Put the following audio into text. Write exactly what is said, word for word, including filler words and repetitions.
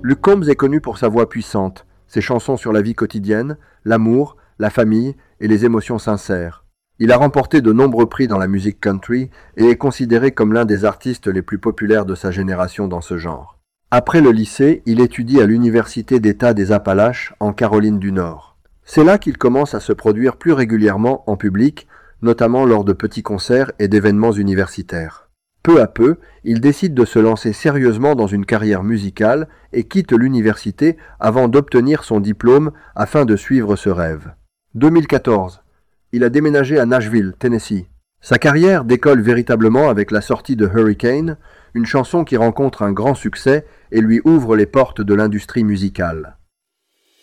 Luke Combs est connu pour sa voix puissante, ses chansons sur la vie quotidienne, l'amour, la famille et les émotions sincères. Il a remporté de nombreux prix dans la musique country et est considéré comme l'un des artistes les plus populaires de sa génération dans ce genre. Après le lycée, il étudie à l'Université d'État des Appalaches en Caroline du Nord. C'est là qu'il commence à se produire plus régulièrement en public, notamment lors de petits concerts et d'événements universitaires. Peu à peu, il décide de se lancer sérieusement dans une carrière musicale et quitte l'université avant d'obtenir son diplôme afin de suivre ce rêve. deux mille quatorze. Il a déménagé à Nashville, Tennessee. Sa carrière décolle véritablement avec la sortie de Hurricane, une chanson qui rencontre un grand succès et lui ouvre les portes de l'industrie musicale.